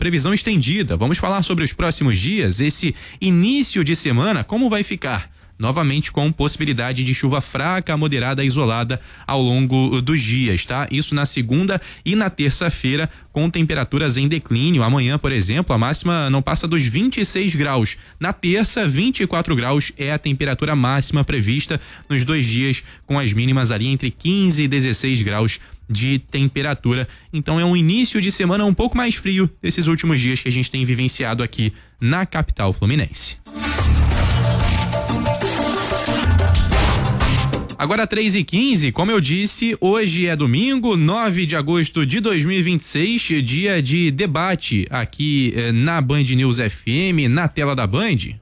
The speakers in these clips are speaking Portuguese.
previsão estendida. Vamos falar sobre os próximos dias, esse início de semana, como vai ficar? Novamente com possibilidade de chuva fraca, moderada, isolada ao longo dos dias, tá? Isso na segunda e na terça-feira, com temperaturas em declínio. Amanhã, por exemplo, a máxima não passa dos 26 graus. Na terça, 24 graus é a temperatura máxima prevista nos 2 dias, com as mínimas ali entre 15 e 16 graus de temperatura. Então é um início de semana um pouco mais frio desses últimos dias que a gente tem vivenciado aqui na capital fluminense. Agora 3h15, como eu disse, hoje é domingo, 9 de agosto de 2026, dia de debate aqui na Band News FM, na tela da Band.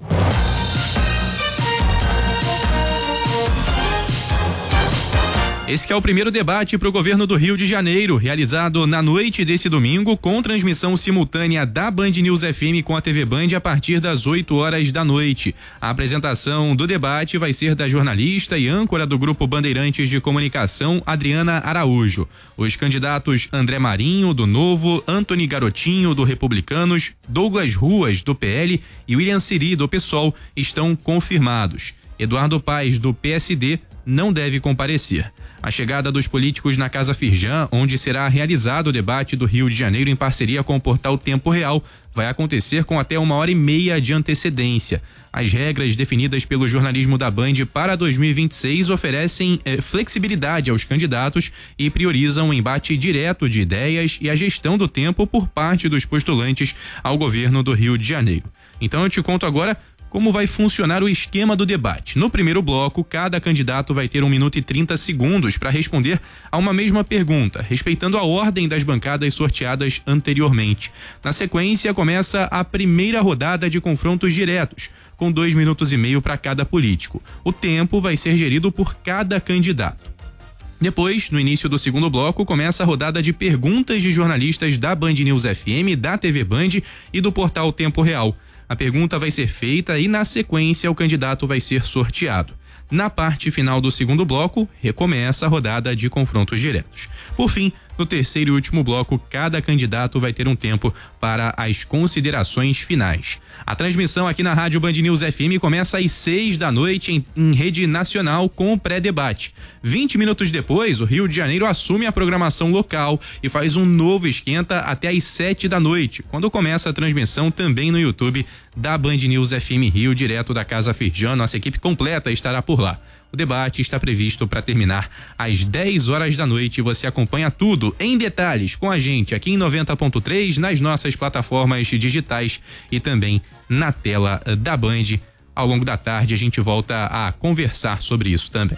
Esse que é o primeiro debate para o governo do Rio de Janeiro, realizado na noite desse domingo, com transmissão simultânea da Band News FM com a TV Band a partir das 8 horas da noite. A apresentação do debate vai ser da jornalista e âncora do Grupo Bandeirantes de Comunicação, Adriana Araújo. Os candidatos André Marinho, do Novo, Antony Garotinho, do Republicanos, Douglas Ruas, do PL e William Siri, do PSOL, estão confirmados. Eduardo Paes, do PSD, não deve comparecer. A chegada dos políticos na Casa Firjan, onde será realizado o debate do Rio de Janeiro em parceria com o portal Tempo Real, vai acontecer com até 1h30 de antecedência. As regras definidas pelo jornalismo da Band para 2026 oferecem flexibilidade aos candidatos e priorizam o embate direto de ideias e a gestão do tempo por parte dos postulantes ao governo do Rio de Janeiro. Então eu te conto agora como vai funcionar o esquema do debate. No primeiro bloco, cada candidato vai ter 1 minuto e 30 segundos para responder a uma mesma pergunta, respeitando a ordem das bancadas sorteadas anteriormente. Na sequência, começa a primeira rodada de confrontos diretos, com 2 minutos e meio para cada político. O tempo vai ser gerido por cada candidato. Depois, no início do segundo bloco, começa a rodada de perguntas de jornalistas da Band News FM, da TV Band e do portal Tempo Real. A pergunta vai ser feita e, na sequência, o candidato vai ser sorteado. Na parte final do segundo bloco, recomeça a rodada de confrontos diretos. Por fim, no terceiro e último bloco, cada candidato vai ter um tempo para as considerações finais. A transmissão aqui na Rádio Band News FM começa às 6 da noite em rede nacional com o pré-debate. 20 minutos depois, o Rio de Janeiro assume a programação local e faz um novo esquenta até às 7 da noite, quando começa a transmissão também no YouTube da Band News FM Rio, direto da Casa Firjan. Nossa equipe completa estará por lá. O debate está previsto para terminar às 10 horas da noite e você acompanha tudo em detalhes com a gente aqui em 90.3, nas nossas plataformas digitais e também na tela da Band. Ao longo da tarde a gente volta a conversar sobre isso também.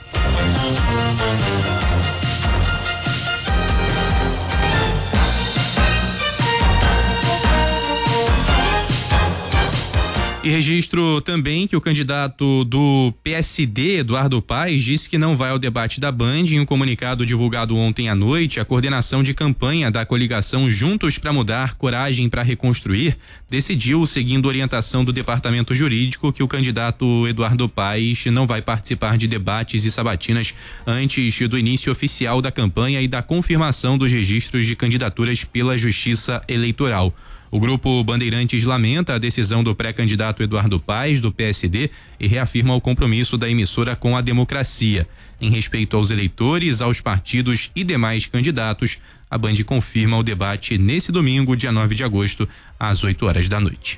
E registro também que o candidato do PSD, Eduardo Paes, disse que não vai ao debate da Band. Em um comunicado divulgado ontem à noite, a coordenação de campanha da coligação Juntos para Mudar, Coragem para Reconstruir decidiu, seguindo orientação do departamento jurídico, que o candidato Eduardo Paes não vai participar de debates e sabatinas antes do início oficial da campanha e da confirmação dos registros de candidaturas pela Justiça Eleitoral. O Grupo Bandeirantes lamenta a decisão do pré-candidato Eduardo Paes, do PSD, e reafirma o compromisso da emissora com a democracia. Em respeito aos eleitores, aos partidos e demais candidatos, a Band confirma o debate nesse domingo, dia 9 de agosto, às 8 horas da noite.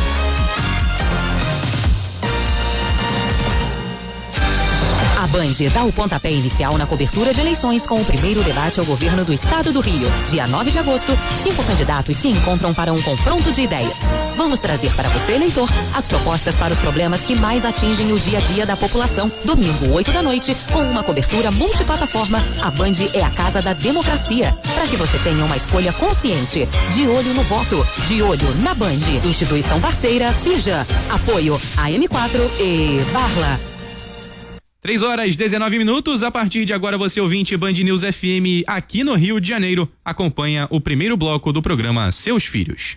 A Band dá o pontapé inicial na cobertura de eleições com o primeiro debate ao governo do estado do Rio. Dia 9 de agosto, 5 candidatos se encontram para um confronto de ideias. Vamos trazer para você, eleitor, as propostas para os problemas que mais atingem o dia a dia da população. Domingo, 8 da noite, com uma cobertura multiplataforma, a Band é a casa da democracia. Para que você tenha uma escolha consciente. De olho no voto, de olho na Band. Instituição parceira, Firjan. Apoio AM4 e Barla. 3 horas 19 minutos. A partir de agora, você ouvinte Band News FM aqui no Rio de Janeiro acompanha o primeiro bloco do programa Seus Filhos.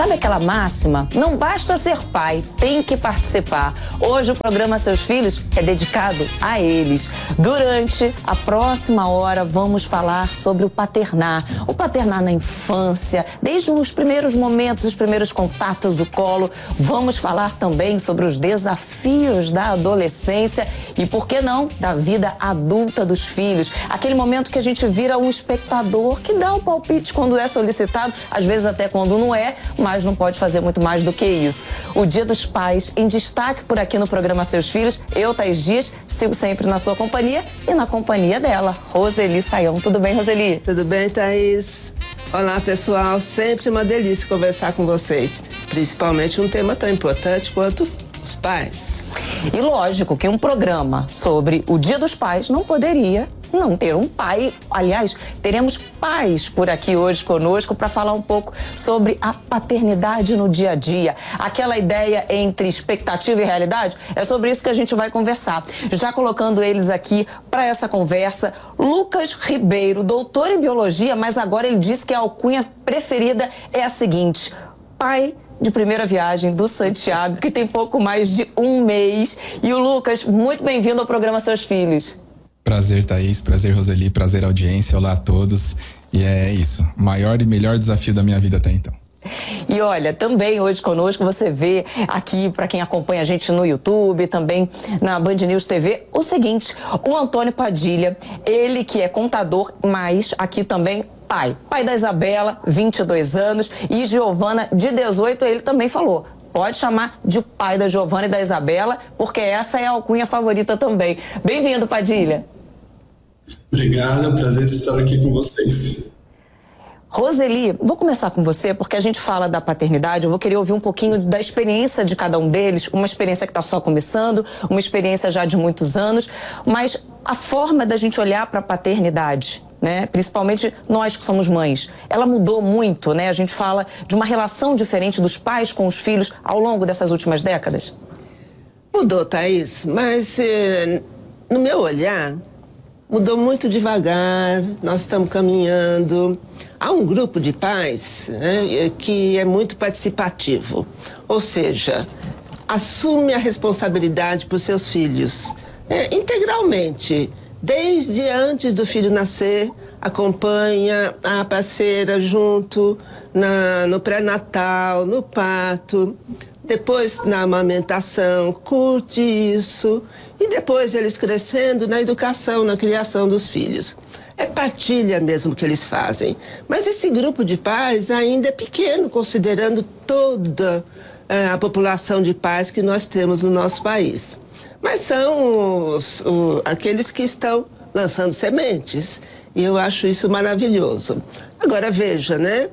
Sabe aquela máxima? Não basta ser pai, tem que participar. Hoje o programa Seus Filhos é dedicado a eles. Durante a próxima hora vamos falar sobre o paternar. O paternar na infância, desde os primeiros momentos, os primeiros contatos, o colo. Vamos falar também sobre os desafios da adolescência e, por que não, da vida adulta dos filhos. Aquele momento que a gente vira um espectador que dá o palpite quando é solicitado, às vezes até quando não é, mas não pode fazer muito mais do que isso. O Dia dos Pais em destaque por aqui no programa Seus Filhos. Eu, Thaís Dias, sigo sempre na sua companhia e na companhia dela, Roseli Sayão. Tudo bem, Roseli? Tudo bem, Thaís? Olá, pessoal. Sempre uma delícia conversar com vocês, principalmente um tema tão importante quanto os pais. E lógico que um programa sobre o Dia dos Pais não poderia não ter um pai. Aliás, teremos pais por aqui hoje conosco para falar um pouco sobre a paternidade no dia a dia. Aquela ideia entre expectativa e realidade, é sobre isso que a gente vai conversar. Já colocando eles aqui para essa conversa, Lucas Ribeiro, doutor em biologia, mas agora ele disse que a alcunha preferida é a seguinte: pai de primeira viagem do Santiago, que tem pouco mais de um mês. E o Lucas, muito bem-vindo ao programa Seus Filhos. Prazer, Thaís, prazer, Roseli, prazer, audiência, olá a todos. E é isso, maior e melhor desafio da minha vida até então. E olha, também hoje conosco você vê aqui, para quem acompanha a gente no YouTube, também na Band News TV, o seguinte: o Antônio Padilha, ele que é contador, mas aqui também pai da Isabela, 22 anos, e Giovana, de 18, ele também falou: pode chamar de pai da Giovana e da Isabela, porque essa é a alcunha favorita também. Bem-vindo, Padilha. Obrigado, é um prazer estar aqui com vocês. Roseli, vou começar com você, porque a gente fala da paternidade, eu vou querer ouvir um pouquinho da experiência de cada um deles, uma experiência que está só começando, uma experiência já de muitos anos, mas a forma da gente olhar para a paternidade, né? Principalmente nós que somos mães, ela mudou muito, né? A gente fala de uma relação diferente dos pais com os filhos ao longo dessas últimas décadas. Mudou, Thaís, mas no meu olhar, mudou muito devagar, nós estamos caminhando. Há um grupo de pais, né, que é muito participativo, ou seja, assume a responsabilidade por seus filhos integralmente. Desde antes do filho nascer, acompanha a parceira junto no pré-natal, no parto, depois na amamentação, curte isso, e depois eles crescendo na educação, na criação dos filhos. É partilha mesmo que eles fazem. Mas esse grupo de pais ainda é pequeno, considerando toda a população de pais que nós temos no nosso país. Mas são aqueles que estão lançando sementes. E eu acho isso maravilhoso. Agora, veja, né?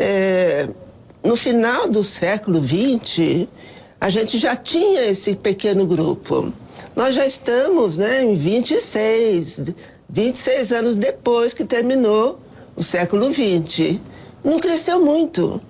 No final do século XX, a gente já tinha esse pequeno grupo. Nós já estamos, né, em 26 anos depois que terminou o século XX. Não cresceu muito.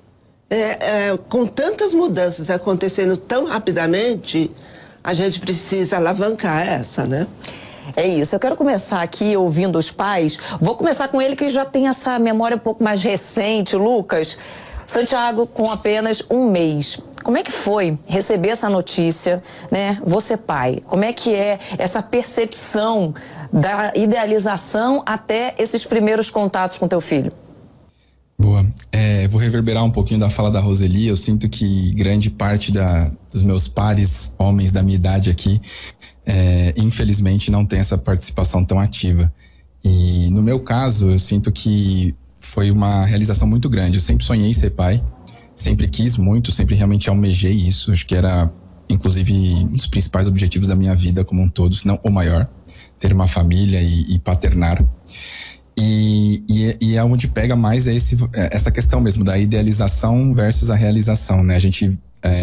Com tantas mudanças acontecendo tão rapidamente, a gente precisa alavancar essa, né? É isso, eu quero começar aqui ouvindo os pais. Vou começar com ele que já tem essa memória um pouco mais recente, Lucas. Santiago, com apenas um mês. Como é que foi receber essa notícia, né? Você pai, como é que é essa percepção da idealização até esses primeiros contatos com teu filho? Boa. Vou reverberar um pouquinho da fala da Roseli. Eu sinto que grande parte dos meus pares, homens da minha idade aqui, infelizmente não tem essa participação tão ativa. E no meu caso, eu sinto que foi uma realização muito grande. Eu sempre sonhei ser pai, sempre quis muito, sempre realmente almejei isso. Acho que era, inclusive, um dos principais objetivos da minha vida como um todo, se não o maior, ter uma família e paternar. E é onde pega mais essa questão mesmo da idealização versus a realização, né? A gente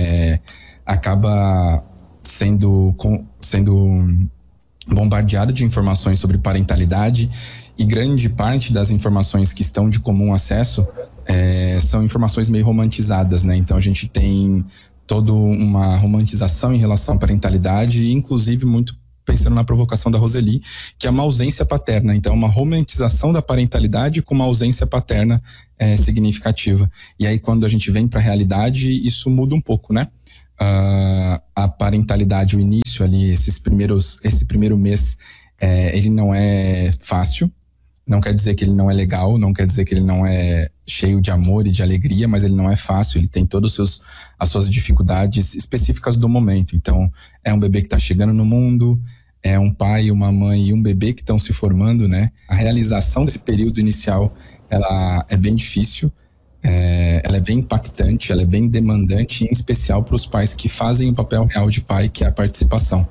acaba sendo bombardeado de informações sobre parentalidade, e grande parte das informações que estão de comum acesso são informações meio romantizadas, né? Então a gente tem toda uma romantização em relação à parentalidade, inclusive muito pensando na provocação da Roseli, que é uma ausência paterna. Então, uma romantização da parentalidade com uma ausência paterna significativa. E aí, quando a gente vem para a realidade, isso muda um pouco, né? A parentalidade, o início ali, esse primeiro mês, ele não é fácil. Não quer dizer que ele não é legal, não quer dizer que ele não é cheio de amor e de alegria, mas ele não é fácil, ele tem todas as suas dificuldades específicas do momento. Então, é um bebê que está chegando no mundo, é um pai, uma mãe e um bebê que estão se formando, né? A realização desse período inicial, ela é bem difícil, ela é bem impactante, ela é bem demandante, em especial para os pais que fazem o papel real de pai, que é a participação.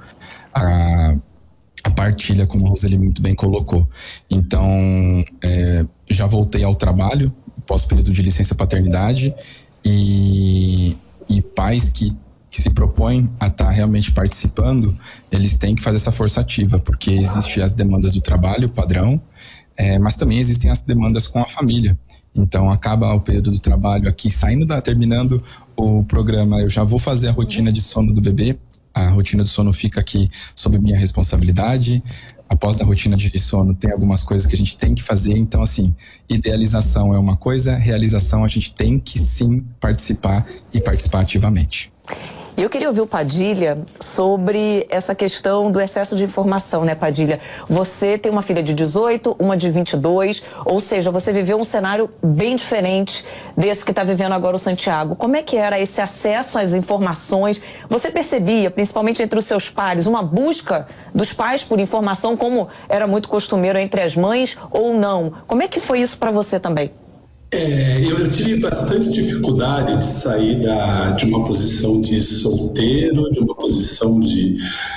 A partilha, como a Roseli muito bem colocou. Então, já voltei ao trabalho, pós-período de licença paternidade, e pais que se propõem a estar realmente participando, eles têm que fazer essa força ativa, porque existem as demandas do trabalho, padrão, mas também existem as demandas com a família. Então, acaba o período do trabalho aqui, terminando o programa, eu já vou fazer a rotina de sono do bebê. A rotina de sono fica aqui sob minha responsabilidade. Após a rotina de sono, tem algumas coisas que a gente tem que fazer. Então, assim, idealização é uma coisa, realização a gente tem que sim participar e participar ativamente. Eu queria ouvir o Padilha sobre essa questão do excesso de informação, né, Padilha? Você tem uma filha de 18, uma de 22, ou seja, você viveu um cenário bem diferente desse que está vivendo agora o Santiago. Como é que era esse acesso às informações? Você percebia, principalmente entre os seus pares, uma busca dos pais por informação, como era muito costumeiro entre as mães, ou não? Como é que foi isso para você também? Eu tive bastante dificuldade de sair de uma posição de solteiro, de uma posição de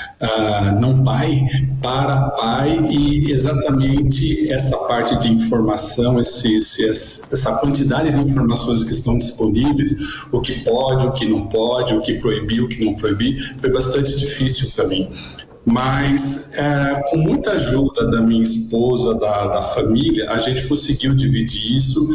não pai, para pai, e exatamente essa parte de informação, essa quantidade de informações que estão disponíveis, o que pode, o que não pode, o que proibir, o que não proibir, foi bastante difícil para mim. Mas com muita ajuda da minha esposa, da família, a gente conseguiu dividir isso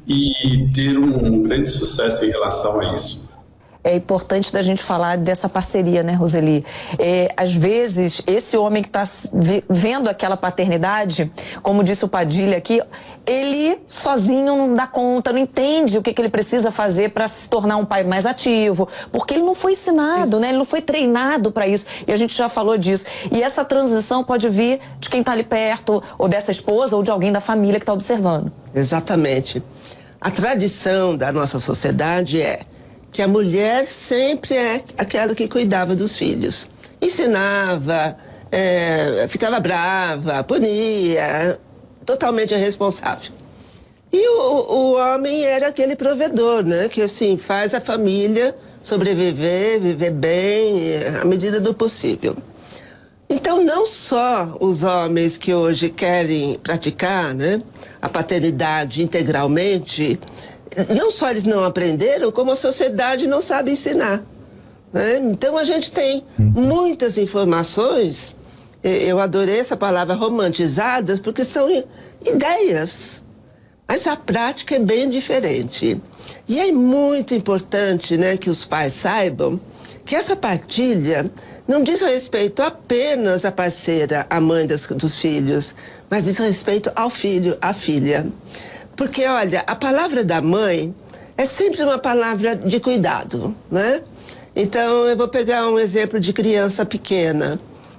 e ter um grande sucesso em relação a isso. É importante da gente falar dessa parceria, né, Roseli? Às vezes, esse homem que está vendo aquela paternidade, como disse o Padilha aqui, ele sozinho não dá conta, não entende o que ele precisa fazer para se tornar um pai mais ativo, porque ele não foi ensinado, né? Ele não foi treinado para isso, e a gente já falou disso. E essa transição pode vir de quem está ali perto, ou dessa esposa, ou de alguém da família que está observando. Exatamente. A tradição da nossa sociedade é que a mulher sempre é aquela que cuidava dos filhos. Ensinava, ficava brava, punia, totalmente irresponsável. E o homem era aquele provedor, né? Que assim, faz a família sobreviver, viver bem, à medida do possível. Então, não só os homens que hoje querem praticar, né, a paternidade integralmente, não só eles não aprenderam, como a sociedade não sabe ensinar, né? Então a gente tem muitas informações, eu adorei essa palavra romantizadas, porque são ideias, mas a prática é bem diferente. E é muito importante, né, que os pais saibam que essa partilha não diz respeito apenas à parceira, à mãe dos filhos, mas diz respeito ao filho, à filha. Porque, olha, a palavra da mãe é sempre uma palavra de cuidado, né? Então, eu vou pegar um exemplo de criança pequena.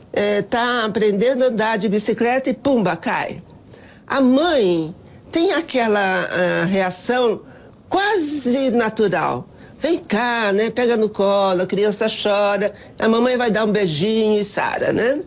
Tá aprendendo a andar de bicicleta e pumba, cai. A mãe tem aquela reação quase natural. Vem cá, né? Pega no colo, a criança chora, a mamãe vai dar um beijinho e sara, né?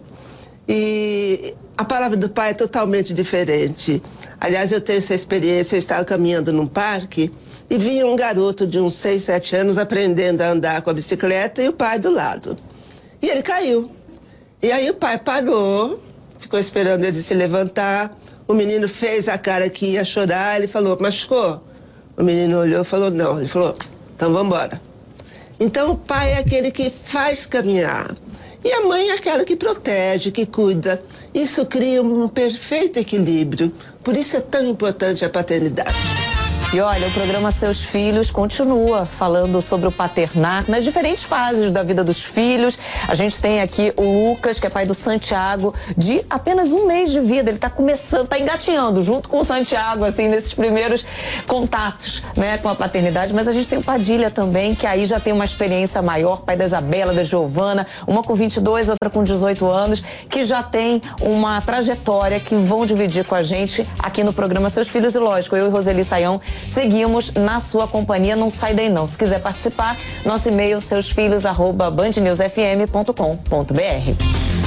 E a palavra do pai é totalmente diferente. Aliás, eu tenho essa experiência, eu estava caminhando num parque e vi um garoto de uns 6, 7 anos aprendendo a andar com a bicicleta e o pai do lado. E ele caiu. E aí o pai parou, ficou esperando ele se levantar. O menino fez a cara que ia chorar, ele falou, machucou? O menino olhou e falou, não. Ele falou, então vamos embora. Então o pai é aquele que faz caminhar. E a mãe é aquela que protege, que cuida. Isso cria um perfeito equilíbrio. Por isso é tão importante a paternidade. E olha, o programa Seus Filhos continua falando sobre o paternar nas diferentes fases da vida dos filhos. A gente tem aqui o Lucas, que é pai do Santiago, de apenas 1 mês de vida. Ele tá começando, tá engatinhando junto com o Santiago, assim, nesses primeiros contatos, né, com a paternidade. Mas a gente tem o Padilha também, que aí já tem uma experiência maior, pai da Isabela, da Giovana, uma com 22, outra com 18 anos, que já tem uma trajetória que vão dividir com a gente aqui no programa Seus Filhos. E lógico, eu e Roseli Saião seguimos na sua companhia, não sai daí não. Se quiser participar, nosso e-mail seusfilhos@bandnewsfm.com.br.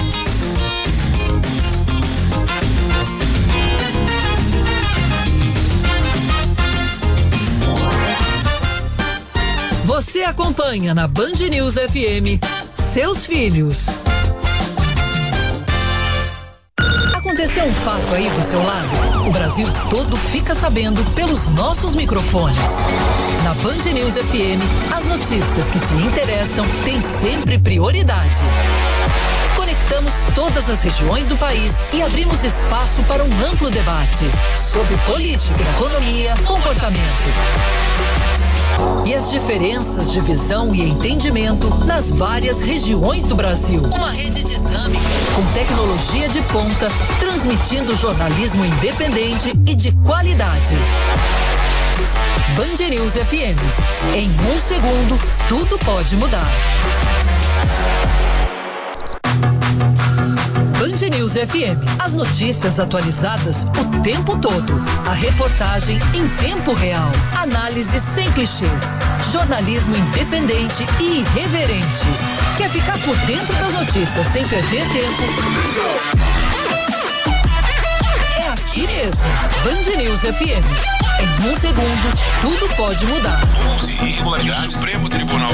Você acompanha na Band News FM Seus Filhos. Aconteceu um fato aí do seu lado? O Brasil todo fica sabendo pelos nossos microfones. Na Band News FM, as notícias que te interessam têm sempre prioridade. Conectamos todas as regiões do país e abrimos espaço para um amplo debate sobre política, economia, comportamento. E as diferenças de visão e entendimento nas várias regiões do Brasil. Uma rede dinâmica, com tecnologia de ponta, transmitindo jornalismo independente e de qualidade. Band News FM. Em 1 segundo, tudo pode mudar. Band News FM. As notícias atualizadas o tempo todo. A reportagem em tempo real. Análise sem clichês. Jornalismo independente e irreverente. Quer ficar por dentro das notícias sem perder tempo? É aqui mesmo. Band News FM. Em 1 segundo, tudo pode mudar. Irregularidade. Supremo Tribunal